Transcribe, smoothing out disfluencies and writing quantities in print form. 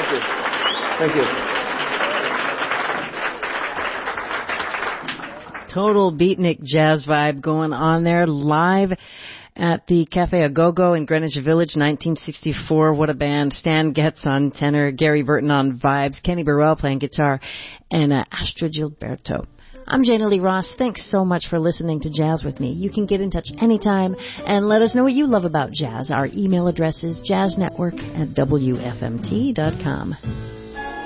Thank you. Thank you. Total beatnik jazz vibe going on there live at the Cafe Agogo in Greenwich Village, 1964. What a band. Stan Getz on tenor, Gary Burton on vibes, Kenny Burrell playing guitar, and Astra Gilberto. I'm Jana Lee Ross. Thanks so much for listening to Jazz with me. You can get in touch anytime and let us know what you love about jazz. Our email address is jazznetwork@wfmt.com.